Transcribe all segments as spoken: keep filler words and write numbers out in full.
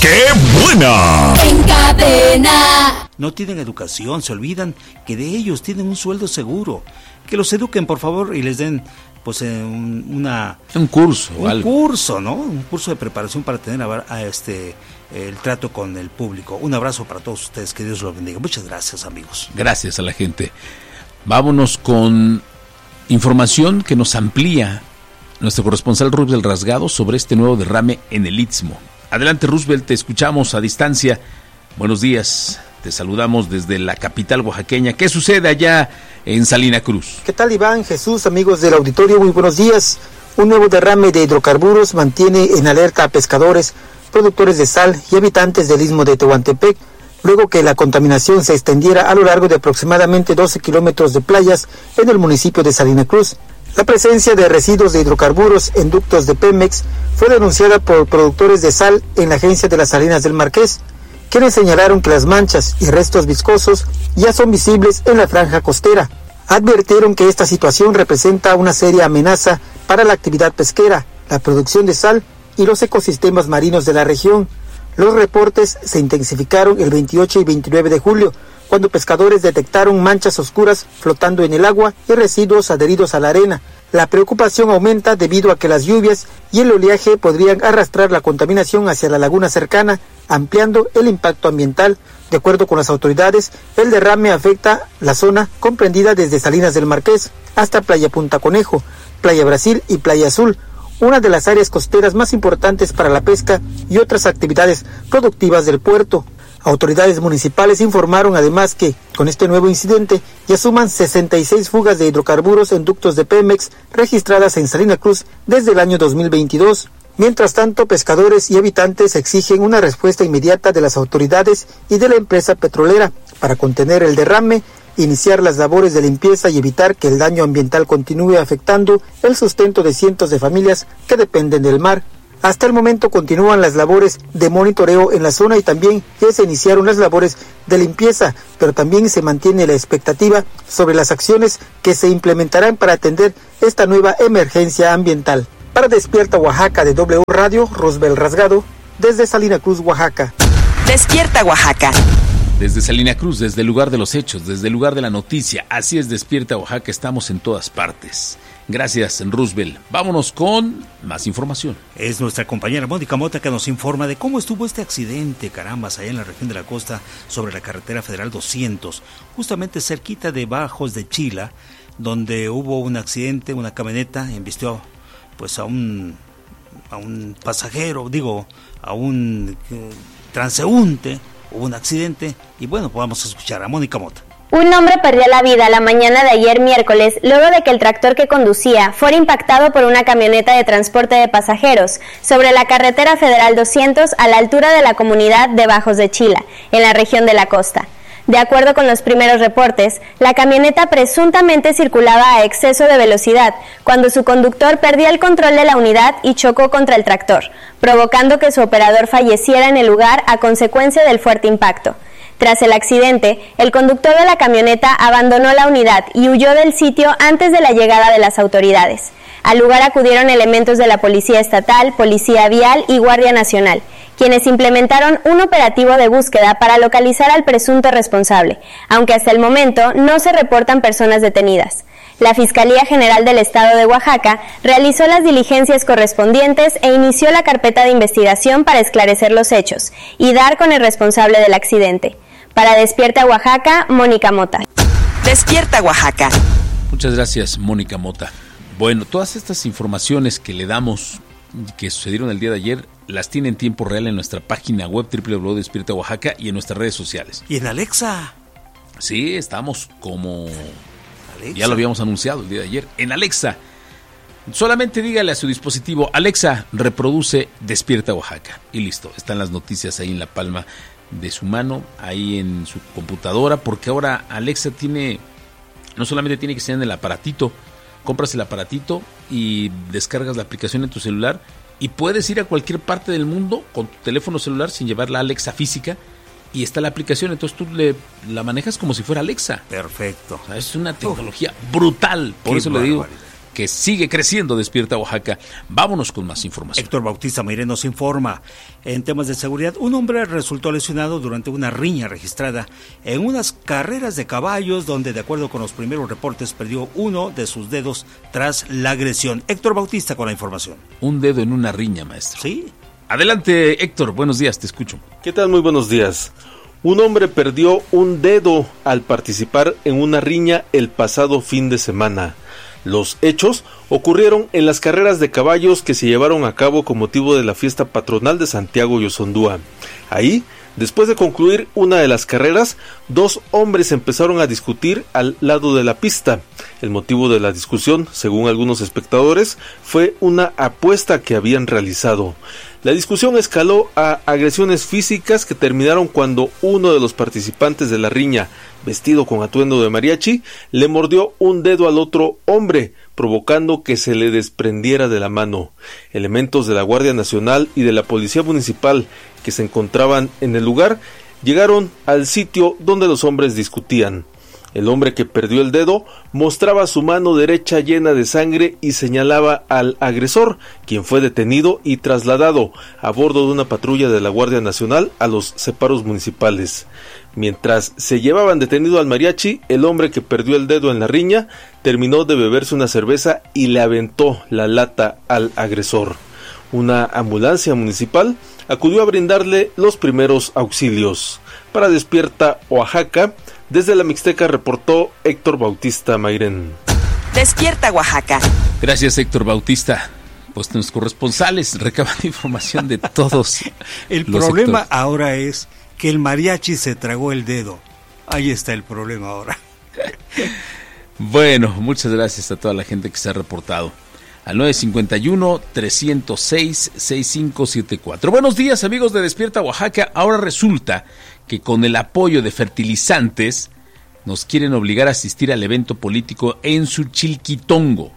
¡Qué buena! En Cadena. No tienen educación, se olvidan que de ellos tienen un sueldo seguro. Que los eduquen, por favor, y les den pues eh, un, una un curso, un algo. curso, ¿no? Un curso de preparación para tener a, a este el trato con el público. Un abrazo para todos ustedes, que Dios los bendiga. Muchas gracias, amigos. Gracias a la gente. Vámonos con información que nos amplía nuestro corresponsal Roosevelt Rasgado sobre este nuevo derrame en el Istmo. Adelante, Roosevelt, te escuchamos a distancia. Buenos días, te saludamos desde la capital oaxaqueña. ¿Qué sucede allá en Salina Cruz? ¿Qué tal, Iván, Jesús, amigos del auditorio? Muy buenos días. Un nuevo derrame de hidrocarburos mantiene en alerta a pescadores, productores de sal y habitantes del Istmo de Tehuantepec, luego que la contaminación se extendiera a lo largo de aproximadamente doce kilómetros de playas en el municipio de Salina Cruz. La presencia de residuos de hidrocarburos en ductos de Pemex fue denunciada por productores de sal en la agencia de las Salinas del Marqués, quienes señalaron que las manchas y restos viscosos ya son visibles en la franja costera. Advirtieron que esta situación representa una seria amenaza para la actividad pesquera, la producción de sal y los ecosistemas marinos de la región. Los reportes se intensificaron el veintiocho y veintinueve de julio, cuando pescadores detectaron manchas oscuras flotando en el agua y residuos adheridos a la arena. La preocupación aumenta debido a que las lluvias y el oleaje podrían arrastrar la contaminación hacia la laguna cercana, ampliando el impacto ambiental. De acuerdo con las autoridades, el derrame afecta la zona comprendida desde Salinas del Marqués hasta Playa Punta Conejo, Playa Brasil y Playa Azul, una de las áreas costeras más importantes para la pesca y otras actividades productivas del puerto. Autoridades municipales informaron además que, con este nuevo incidente, ya suman sesenta y seis fugas de hidrocarburos en ductos de Pemex registradas en Salina Cruz desde el año dos mil veintidós. Mientras tanto, pescadores y habitantes exigen una respuesta inmediata de las autoridades y de la empresa petrolera para contener el derrame, iniciar las labores de limpieza y evitar que el daño ambiental continúe afectando el sustento de cientos de familias que dependen del mar. Hasta el momento continúan las labores de monitoreo en la zona y también ya se iniciaron las labores de limpieza, pero también se mantiene la expectativa sobre las acciones que se implementarán para atender esta nueva emergencia ambiental. Para Despierta Oaxaca de W Radio, Roosevelt Rasgado, desde Salina Cruz, Oaxaca. Despierta Oaxaca. Desde Salina Cruz, desde el lugar de los hechos, desde el lugar de la noticia. Así es, Despierta Oaxaca, estamos en todas partes. Gracias, Roosevelt. Vámonos con más información. Es nuestra compañera Mónica Mota que nos informa de cómo estuvo este accidente, carambas, allá en la región de la costa, sobre la carretera federal doscientos, justamente cerquita de Bajos de Chila, donde hubo un accidente, una camioneta embistió pues a un a un pasajero, digo, a un eh, transeúnte, hubo un accidente y bueno, pues vamos a escuchar a Mónica Mota. Un hombre perdió la vida la mañana de ayer miércoles luego de que el tractor que conducía fuera impactado por una camioneta de transporte de pasajeros sobre la carretera federal doscientos a la altura de la comunidad de Bajos de Chila, en la región de la costa. De acuerdo con los primeros reportes, la camioneta presuntamente circulaba a exceso de velocidad cuando su conductor perdía el control de la unidad y chocó contra el tractor, provocando que su operador falleciera en el lugar a consecuencia del fuerte impacto. Tras el accidente, el conductor de la camioneta abandonó la unidad y huyó del sitio antes de la llegada de las autoridades. Al lugar acudieron elementos de la Policía Estatal, Policía Vial y Guardia Nacional, quienes implementaron un operativo de búsqueda para localizar al presunto responsable, aunque hasta el momento no se reportan personas detenidas. La Fiscalía General del Estado de Oaxaca realizó las diligencias correspondientes e inició la carpeta de investigación para esclarecer los hechos y dar con el responsable del accidente. Para Despierta Oaxaca, Mónica Mota. Despierta Oaxaca. Muchas gracias, Mónica Mota. Bueno, todas estas informaciones que le damos, que sucedieron el día de ayer, las tiene en tiempo real en nuestra página web doble u doble u doble u punto despierta oaxaca y en nuestras redes sociales. ¿Y en Alexa? Sí, estamos como... Alexa. Ya lo habíamos anunciado el día de ayer. En Alexa, solamente dígale a su dispositivo, Alexa, reproduce Despierta Oaxaca. Y listo, están las noticias ahí en la palma de su mano, ahí en su computadora, porque ahora Alexa tiene, no solamente tiene que ser en el aparatito, compras el aparatito y descargas la aplicación en tu celular y puedes ir a cualquier parte del mundo con tu teléfono celular sin llevar la Alexa física y está la aplicación, entonces tú le, la manejas como si fuera Alexa. Perfecto. O sea, es una tecnología brutal, por Qué eso le digo, que sigue creciendo Despierta Oaxaca. Vámonos con más información. Héctor Bautista Mayre nos informa. En temas de seguridad, un hombre resultó lesionado durante una riña registrada en unas carreras de caballos donde, de acuerdo con los primeros reportes, perdió uno de sus dedos tras la agresión. Héctor Bautista con la información. Un dedo en una riña, maestro. Sí. Adelante, Héctor. Buenos días, te escucho. ¿Qué tal? Muy buenos días. Un hombre perdió un dedo al participar en una riña el pasado fin de semana. Los hechos ocurrieron en las carreras de caballos que se llevaron a cabo con motivo de la fiesta patronal de Santiago Yoxondúa. Ahí, después de concluir una de las carreras, dos hombres empezaron a discutir al lado de la pista. El motivo de la discusión, según algunos espectadores, fue una apuesta que habían realizado. La discusión escaló a agresiones físicas que terminaron cuando uno de los participantes de la riña, vestido con atuendo de mariachi, le mordió un dedo al otro hombre, provocando que se le desprendiera de la mano. Elementos de la Guardia Nacional y de la Policía Municipal que se encontraban en el lugar llegaron al sitio donde los hombres discutían. El hombre que perdió el dedo mostraba su mano derecha llena de sangre y señalaba al agresor, quien fue detenido y trasladado a bordo de una patrulla de la Guardia Nacional a los separos municipales. Mientras se llevaban detenido al mariachi, el hombre que perdió el dedo en la riña terminó de beberse una cerveza y le aventó la lata al agresor. Una ambulancia municipal acudió a brindarle los primeros auxilios. Para Despierta Oaxaca, desde la Mixteca reportó Héctor Bautista Mayrén. Despierta Oaxaca. Gracias, Héctor Bautista. Pues los corresponsales recaban información de todos. El los problema sectores. Ahora es que el mariachi se tragó el dedo. Ahí está el problema ahora. Bueno, muchas gracias a toda la gente que se ha reportado. Al nueve cinco uno, tres cero seis, seis cinco siete cuatro. Buenos días, amigos de Despierta Oaxaca. Ahora resulta que con el apoyo de fertilizantes nos quieren obligar a asistir al evento político en Suchilquitongo.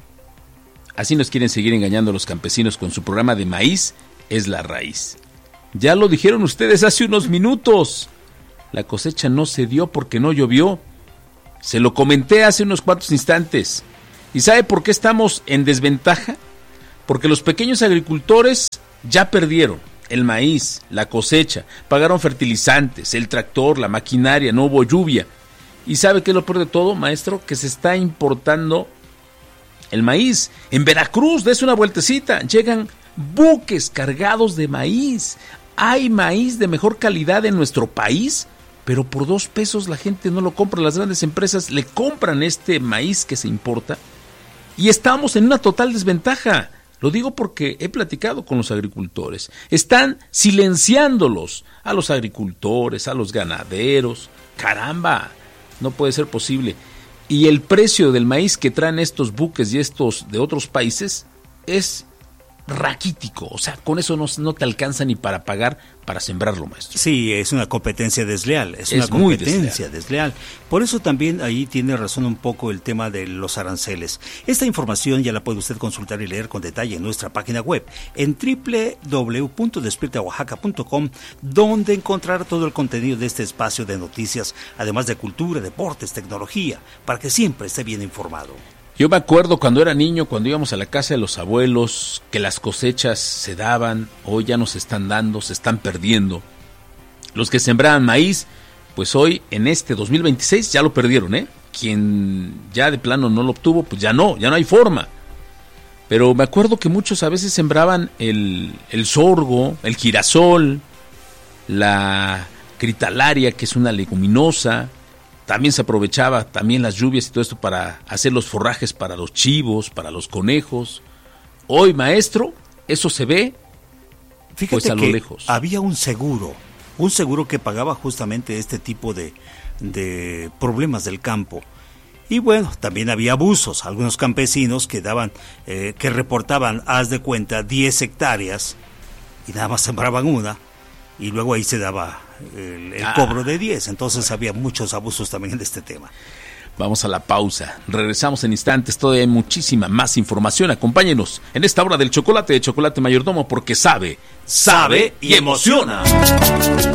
Así nos quieren seguir engañando a los campesinos con su programa de maíz es la raíz. Ya lo dijeron ustedes hace unos minutos. La cosecha no se dio porque no llovió. Se lo comenté hace unos cuantos instantes. ¿Y sabe por qué estamos en desventaja? Porque los pequeños agricultores ya perdieron el maíz, la cosecha, pagaron fertilizantes, el tractor, la maquinaria, no hubo lluvia. ¿Y sabe qué es lo peor de todo, maestro? Que se está importando el maíz. En Veracruz, dése una vueltecita, llegan buques cargados de maíz. Hay maíz de mejor calidad en nuestro país, pero por dos pesos la gente no lo compra. Las grandes empresas le compran este maíz que se importa y estamos en una total desventaja. Lo digo porque he platicado con los agricultores. Están silenciándolos a los agricultores, a los ganaderos. Caramba, no puede ser posible. Y el precio del maíz que traen estos buques y estos de otros países es raquítico, o sea, con eso no, no te alcanza ni para pagar para sembrarlo, maestro. Sí, es una competencia desleal, es, es una competencia desleal. desleal. Por eso también ahí tiene razón un poco el tema de los aranceles. Esta información ya la puede usted consultar y leer con detalle en nuestra página web, en doble u doble u doble u punto despierta oaxaca punto com, donde encontrar todo el contenido de este espacio de noticias, además de cultura, deportes, tecnología, para que siempre esté bien informado. Yo me acuerdo cuando era niño, cuando íbamos a la casa de los abuelos, que las cosechas se daban, hoy ya no se están dando, se están perdiendo. Los que sembraban maíz, pues hoy en este dos mil veintiséis ya lo perdieron, ¿eh? Quien ya de plano no lo obtuvo, pues ya no, ya no hay forma. Pero me acuerdo que muchos a veces sembraban el, el sorgo, el girasol, la critalaria, que es una leguminosa. También se aprovechaba también las lluvias y todo esto para hacer los forrajes para los chivos, para los conejos. Hoy, maestro, eso se ve Fíjate pues a lo que lejos. Había un seguro, un seguro que pagaba justamente este tipo de, de problemas del campo. Y bueno, también había abusos, algunos campesinos que daban, eh, que reportaban, haz de cuenta, diez hectáreas y nada más sembraban una y luego ahí se daba el, el ah. cobro de diez, entonces había muchos abusos también de este tema. Vamos a la pausa, regresamos en instantes, todavía hay muchísima más información, acompáñenos en esta hora del chocolate de Chocolate Mayordomo porque sabe, sabe y emociona.